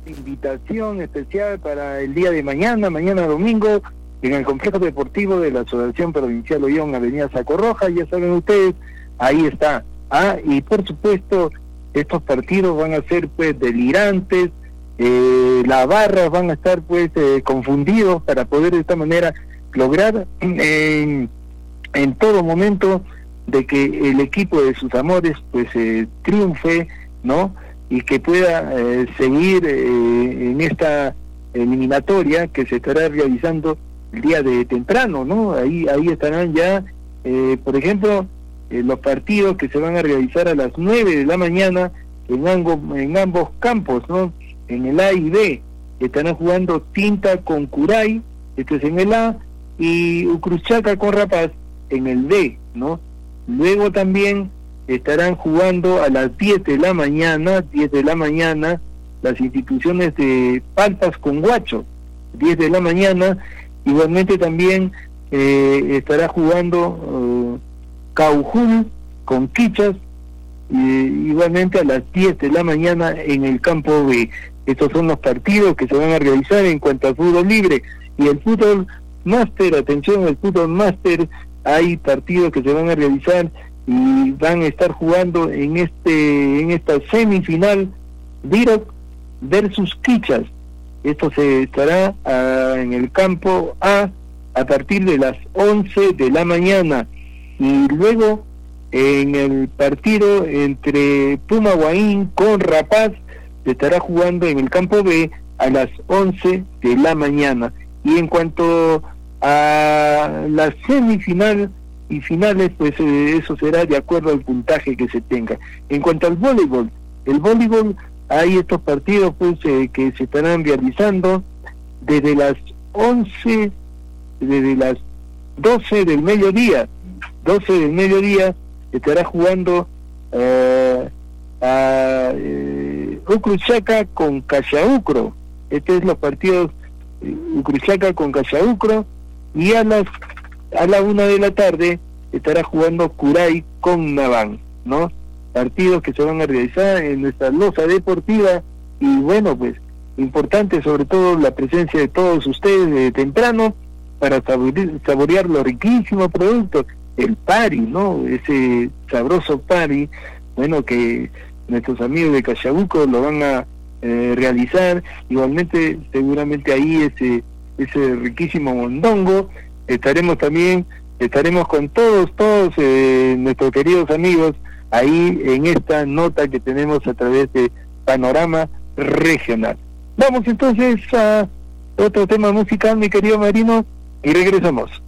invitación especial para el día de mañana domingo, en el complejo deportivo de la Asociación Provincial Ollón, Avenida Saco Roja. Ya saben ustedes, ahí está. Y por supuesto, estos partidos van a ser pues delirantes, las barras van a estar pues confundidos para poder de esta manera lograr en todo momento de que el equipo de sus amores pues triunfe, ¿no? Y que pueda seguir en esta eliminatoria que se estará realizando el día de temprano, ¿no? Ahí estarán ya, por ejemplo, los partidos que se van a realizar a las 9 de la mañana en ambos campos, ¿no? En el A y B estarán jugando Tinta con Curay, esto es en el A, y Ucruchaca con Rapaz en el B, ¿no? Luego también estarán jugando a las 10 de la mañana, las instituciones de Palpas con Huacho, 10 de la mañana. Igualmente también estará jugando Caujul con Quichas, igualmente a las 10 de la mañana en el campo B. Estos son los partidos que se van a realizar en cuanto al fútbol libre. Y el fútbol máster, atención, el fútbol máster, hay partidos que se van a realizar y van a estar jugando en esta semifinal, Viroc versus Quichas. Esto se estará en el campo A partir de las 11 de la mañana. Y luego en el partido entre Pumahuaín con Rapaz se estará jugando en el campo B a las 11 de la mañana. Y en cuanto a la semifinal y finales, pues eso será de acuerdo al puntaje que se tenga. En cuanto al voleibol, hay estos partidos pues que se estarán realizando desde las 12 del mediodía. 12 del mediodía estará jugando Ucruchaca con Cachaucro. Estos es los partidos Ucruchaca con Cachaucro. Y a la 1 de la tarde estará jugando Curay con Naván, ¿no? Partidos que se van a realizar en nuestra losa deportiva. Y bueno, pues importante sobre todo la presencia de todos ustedes de temprano para saborear los riquísimos productos, el pari, ¿no? Ese sabroso pari, bueno, que nuestros amigos de Cachabuco lo van a realizar. Igualmente seguramente ahí ese riquísimo mondongo. Estaremos con todos nuestros queridos amigos ahí en esta nota que tenemos a través de Panorama Regional. Vamos entonces a otro tema musical, mi querido Marino, y regresamos.